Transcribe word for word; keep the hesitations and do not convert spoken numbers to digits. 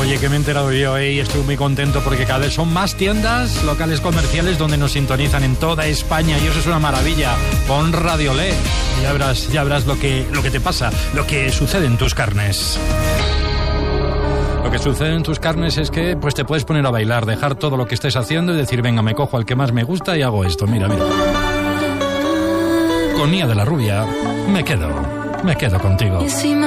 Oye, que me he enterado yo eh, y estoy muy contento porque cada vez son más tiendas, locales comerciales donde nos sintonizan en toda España y eso es una maravilla. Pon Radio Le y ya verás, ya verás lo que, lo que te pasa, lo que sucede en tus carnes. Lo que sucede en tus carnes es que pues te puedes poner a bailar, dejar todo lo que estés haciendo y decir, venga, me cojo al que más me gusta y hago esto. Mira, mira. Con Nia de la Rubia, me quedo, me quedo contigo.